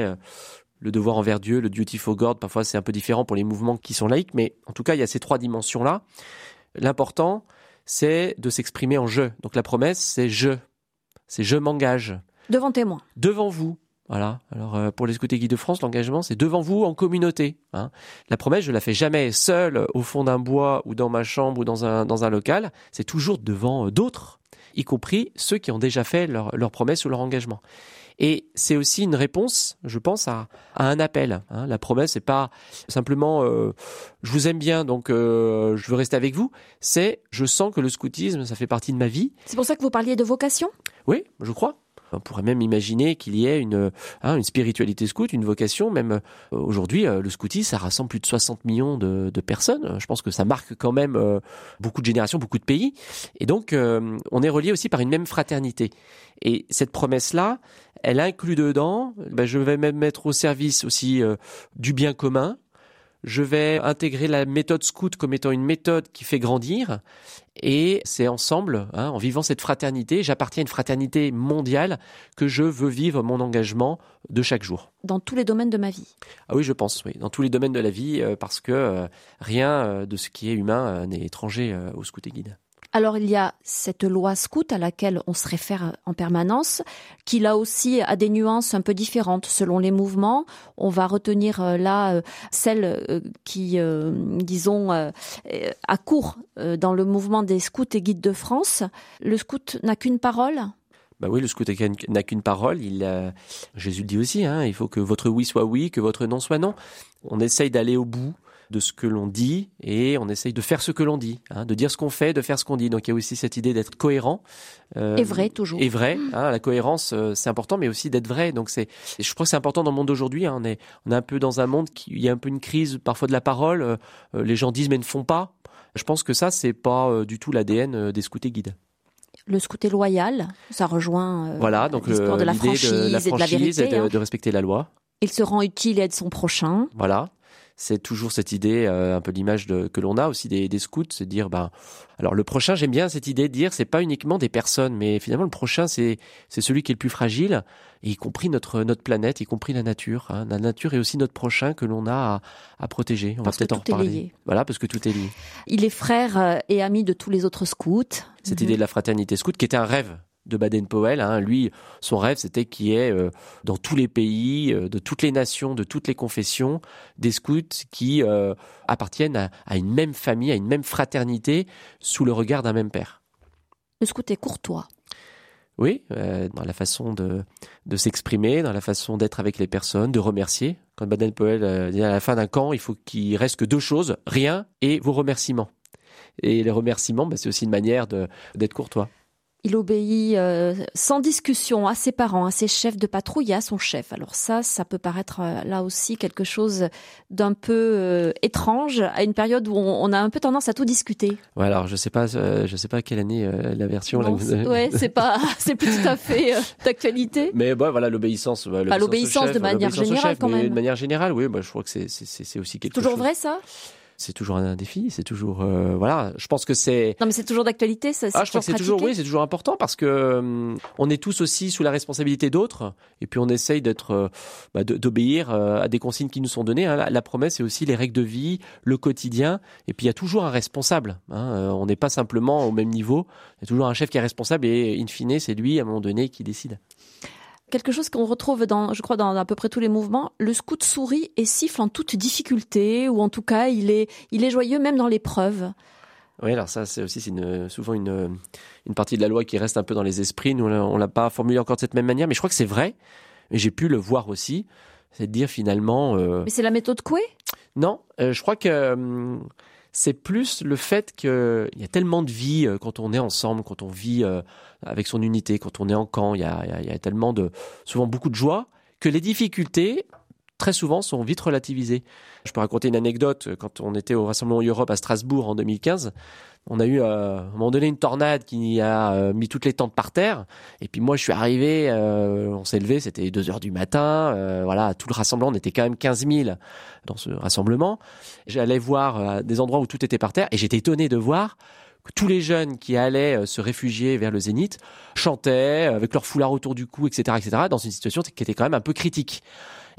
Le devoir envers Dieu, le duty for God, parfois c'est un peu différent pour les mouvements qui sont laïques, mais en tout cas, il y a ces 3 dimensions-là. L'important, c'est de s'exprimer en je. Donc la promesse, c'est je. C'est je m'engage. Devant témoin. Devant vous. Voilà. Alors pour les Scouts et Guides de France, l'engagement, c'est devant vous en communauté. La promesse, je la fais jamais seule au fond d'un bois ou dans ma chambre ou dans un local. C'est toujours devant d'autres, y compris ceux qui ont déjà fait leur promesse ou leur engagement. Et c'est aussi une réponse, je pense, à un appel. La promesse, c'est pas simplement je vous aime bien, donc je veux rester avec vous. C'est je sens que le scoutisme, ça fait partie de ma vie. C'est pour ça que vous parliez de vocation ? Oui, je crois. On pourrait même imaginer qu'il y ait une spiritualité scout, une vocation. Même aujourd'hui, le scoutisme, ça rassemble plus de 60 millions de personnes. Je pense que ça marque quand même beaucoup de générations, beaucoup de pays. Et donc, on est relié aussi par une même fraternité. Et cette promesse-là, elle inclut dedans, je vais même mettre au service aussi du bien commun. Je vais intégrer la méthode scout comme étant une méthode qui fait grandir. Et c'est ensemble, en vivant cette fraternité, j'appartiens à une fraternité mondiale que je veux vivre mon engagement de chaque jour. Dans tous les domaines de ma vie ? Ah oui, je pense, oui. Dans tous les domaines de la vie, parce que rien de ce qui est humain n'est étranger aux scouts et guides. Alors il y a cette loi scout à laquelle on se réfère en permanence, qui là aussi a des nuances un peu différentes selon les mouvements. On va retenir là celle qui, accourt dans le mouvement des scouts et guides de France. Le scout n'a qu'une parole ? Oui, le scout n'a qu'une parole. Jésus le dit aussi, il faut que votre oui soit oui, que votre non soit non. On essaye d'aller au bout de ce que l'on dit et on essaye de faire ce que l'on dit, de dire ce qu'on fait, de faire ce qu'on dit. Donc il y a aussi cette idée d'être cohérent. Et vrai, toujours. Et vrai, la cohérence, c'est important, mais aussi d'être vrai. Donc je crois que c'est important dans le monde d'aujourd'hui. On est un peu dans un monde il y a un peu une crise parfois de la parole. Les gens disent mais ne font pas. Je pense que ça, c'est pas du tout l'ADN des scouts et guides. Le scout est loyal, ça rejoint donc l'histoire de la franchise et de la vérité. Et de respecter la loi. Il se rend utile et aide son prochain. Voilà. C'est toujours cette idée, un peu l'image que l'on a aussi des scouts, c'est de dire, alors le prochain, j'aime bien cette idée de dire, c'est pas uniquement des personnes, mais finalement le prochain, c'est celui qui est le plus fragile, et y compris notre planète, y compris la nature. La nature est aussi notre prochain que l'on a à protéger. On va peut-être en reparler. Lié. Voilà, parce que tout est lié. Il est frère et ami de tous les autres scouts. Cette idée de la fraternité scout, qui était un rêve de Baden-Powell. Lui, son rêve, c'était qu'il y ait dans tous les pays, de toutes les nations, de toutes les confessions, des scouts qui appartiennent à une même famille, à une même fraternité, sous le regard d'un même père. Le scout est courtois. Oui, dans la façon de s'exprimer, dans la façon d'être avec les personnes, de remercier. Quand Baden-Powell dit à la fin d'un camp, il faut qu'il reste que 2 choses, rien et vos remerciements. Et les remerciements, c'est aussi une manière d'être courtois. Il obéit sans discussion à ses parents, à ses chefs de patrouille et à son chef. Alors ça peut paraître là aussi quelque chose d'un peu étrange à une période où on a un peu tendance à tout discuter. Ouais, alors je sais pas à quelle année la version. Non, c'est plus tout à fait d'actualité. Mais voilà, l'obéissance. L'obéissance de manière générale quand même. De manière générale, oui, je crois que c'est aussi quelque chose. Toujours vrai ça ? C'est toujours un défi, c'est toujours je pense que c'est. Non mais c'est toujours d'actualité, ça. Je crois que c'est toujours important parce que on est tous aussi sous la responsabilité d'autres et puis on essaye d'obéir à des consignes qui nous sont données. La promesse, c'est aussi les règles de vie, le quotidien et puis il y a toujours un responsable. On n'est pas simplement au même niveau. Il y a toujours un chef qui est responsable et in fine, c'est lui à un moment donné qui décide. Quelque chose qu'on retrouve dans à peu près tous les mouvements, le scout sourit et siffle en toute difficulté, ou en tout cas, il est joyeux même dans l'épreuve. Oui, alors ça, c'est souvent une partie de la loi qui reste un peu dans les esprits. Nous, on l'a pas formulé encore de cette même manière, mais je crois que c'est vrai. Et j'ai pu le voir aussi. C'est de dire finalement. Mais c'est la méthode Coué ? Non, je crois que c'est plus le fait qu'il y a tellement de vie quand on est ensemble, quand on vit avec son unité, quand on est en camp. Il y a tellement souvent beaucoup de joie que les difficultés, très souvent, sont vite relativisées. Je peux raconter une anecdote. Quand on était au Rassemblement Europe à Strasbourg en 2015, on a eu à un moment donné une tornade qui a mis toutes les tentes par terre. Et puis moi, je suis arrivé, on s'est levé, c'était 2h du matin. Tout le rassemblement, on était quand même 15 000 dans ce rassemblement. J'allais voir des endroits où tout était par terre et j'étais étonné de voir que tous les jeunes qui allaient se réfugier vers le Zénith chantaient avec leur foulard autour du cou, etc., dans une situation qui était quand même un peu critique.